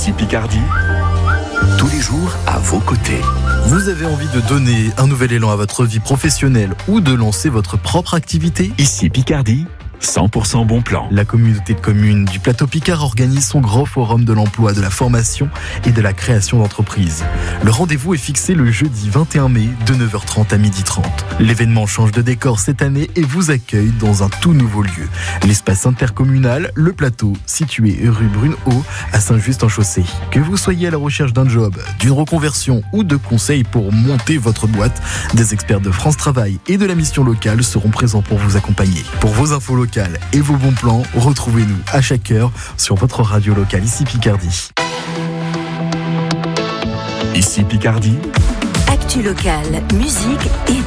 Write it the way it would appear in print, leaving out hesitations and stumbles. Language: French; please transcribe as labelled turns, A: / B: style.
A: Ici Picardie, tous les jours à vos côtés.
B: Vous avez envie de donner un nouvel élan à votre vie professionnelle ou de lancer votre propre activité ?
A: Ici Picardie, 100% bon plan.
B: La communauté de communes du Plateau Picard organise son grand forum de l'emploi, de la formation et de la création d'entreprises. Le rendez-vous est fixé le jeudi 21 mai de 9h30 à 12h30. L'événement change de décor cette année et vous accueille dans un tout nouveau lieu. L'espace intercommunal Le Plateau, situé rue Brunehaut à Saint-Just-en-Chaussée. Que vous soyez à la recherche d'un job, d'une reconversion ou de conseils pour monter votre boîte, des experts de France Travail et de la mission locale seront présents pour vous accompagner. Pour vos infos locales et vos bons plans, retrouvez-nous à chaque heure sur votre radio locale Ici Picardie.
A: Ici Picardie,
C: Actu locale, musique et